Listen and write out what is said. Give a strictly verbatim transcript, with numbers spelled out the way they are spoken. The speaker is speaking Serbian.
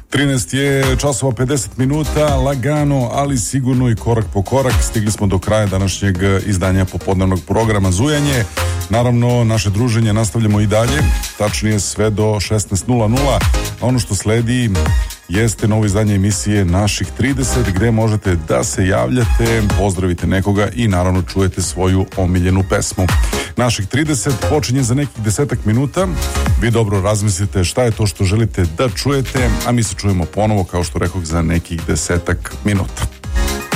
trinaest je časova pedeset minuta, lagano, ali sigurno i korak po korak. Stigli smo do kraja današnjeg izdanja popodnevnog programa Zujanje. Naravno, naše druženje nastavljamo i dalje, tačnije sve do šesnaest nula nula. A ono što sledi jeste novo izdanje emisije Naših trideset, gde možete da se javljate, pozdravite nekoga i naravno čujete svoju omiljenu pesmu. Naših trideset počinje za nekih desetak minuta. Vi dobro razmislite šta je to što želite da čujete, a mi se čujemo ponovo, kao što rekoh, za nekih desetak minuta.